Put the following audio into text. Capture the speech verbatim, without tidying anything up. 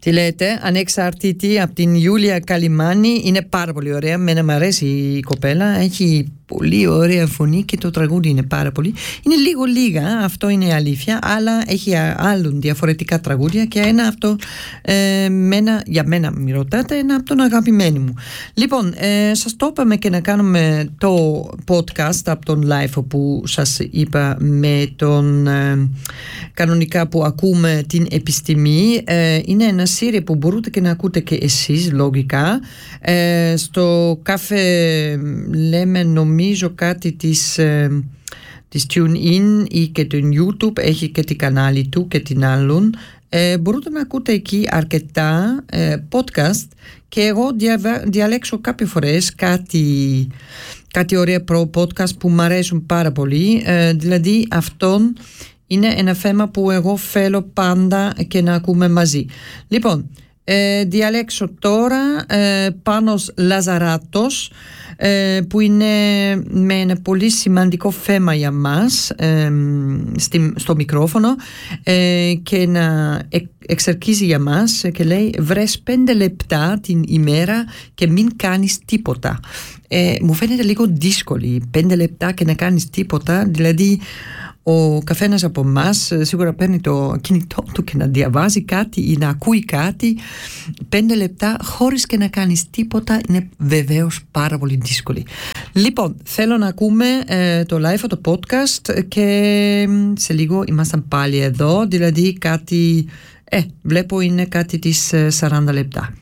Τι λέτε, ανεξαρτητή από την Γιούλια Καλιμάνη, είναι πάρα πολύ ωραία. Μένα μου αρέσει η κοπέλα, έχει πολύ ωραία φωνή και το τραγούδι είναι πάρα πολύ. Είναι λίγο λίγα, αυτό είναι η αλήθεια, αλλά έχει άλλων διαφορετικά τραγούδια και ένα αυτό ε, μένα, για μένα μη ρωτάτε, ένα από τον αγαπημένο μου. Λοιπόν, ε, σας το είπαμε και να κάνουμε το podcast από τον live που σας είπα με τον ε, κανονικά που ακούμε την επιστήμη. Ε, είναι ένα σύρι που μπορείτε και να ακούτε και εσείς λογικά. Ε, στο καφέ λέμε νομίζω κάτι της, ε, της TuneIn ή και τον YouTube, έχει και την κανάλι του και την άλλον. Ε, μπορείτε να ακούτε εκεί αρκετά ε, podcast και εγώ δια, διαλέξω κάποιες φορές κάτι, κάτι ωραία προ podcast που μου αρέσουν πάρα πολύ. Ε, δηλαδή αυτόν είναι ένα θέμα που εγώ θέλω πάντα και να ακούμε μαζί. Λοιπόν, ε, διαλέξω τώρα ε, Πάνος Λαζαράτος, ε, που είναι με ένα πολύ σημαντικό θέμα για μας ε, στη, στο μικρόφωνο ε, και να εκ, εξαρκίζει για μας και λέει βρες πέντε λεπτά την ημέρα και μην κάνεις τίποτα. Ε, μου φαίνεται λίγο δύσκολη πέντε λεπτά και να κάνεις τίποτα, δηλαδή ο καθένας από εμάς σίγουρα παίρνει το κινητό του και να διαβάζει κάτι ή να ακούει κάτι. Πέντε λεπτά χωρίς και να κάνεις τίποτα είναι βεβαίως πάρα πολύ δύσκολη. Λοιπόν, θέλω να ακούμε ε, το live, το podcast και σε λίγο ήμασταν πάλι εδώ, δηλαδή κάτι, ε, βλέπω είναι κάτι της σαράντα λεπτά.